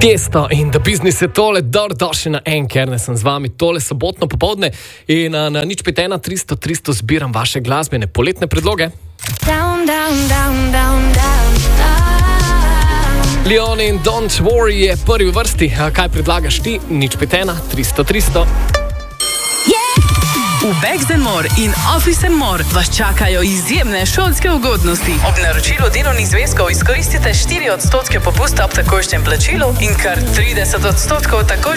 Tiesto in The Business je tole, dobrodošli na Enker, sem z vami tole sobotno popoldne in na nič 5 1 300 300 zbiram vaše glasbene poletne predloge. Down, down, down, down, down, down. Leon in Don't Worry je prvi v vrsti. Kaj predlagaš ti? Nič 5 1 300 300. V Bags & More in Office & More vas čakajo izjemne šolske ugodnosti. Ob naročilu delovnih zvezkov izkoristite 4% popusta ob takojšnjem plačilu in kar 30% takojšnjem